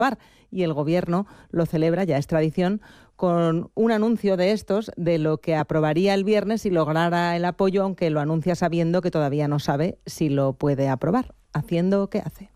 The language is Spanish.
y el Gobierno lo celebra, ya es tradición, con un anuncio de estos de lo que aprobaría el viernes si lograra el apoyo, aunque lo anuncia sabiendo que todavía no sabe si lo puede aprobar. Haciendo, ¿qué hace?